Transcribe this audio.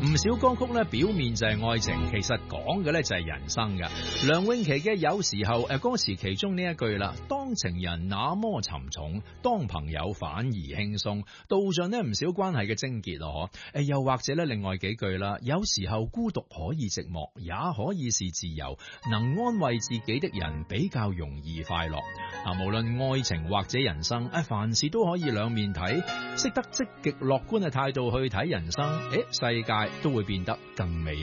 唔少歌曲咧表面就係愛情，其實講嘅咧就係人生噶。梁詠琪嘅有時候歌詞其中呢一句啦，當情人那麼沉重，當朋友反而輕鬆，道盡呢唔少關係嘅症結咯。又或者咧另外幾句啦，有時候孤獨可以寂寞，也可以是自由，能安慰自己的人比較容易快樂。無論愛情或者人生，凡事都可以兩面睇，識得積極樂觀嘅態度去睇人生，世界都會變得更美